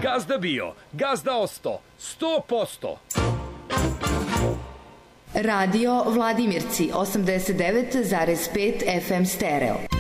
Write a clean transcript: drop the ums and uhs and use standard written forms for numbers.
Gazda bio, gazda osto, 100%. Radio Vladimirci, 89,5 FM stereo.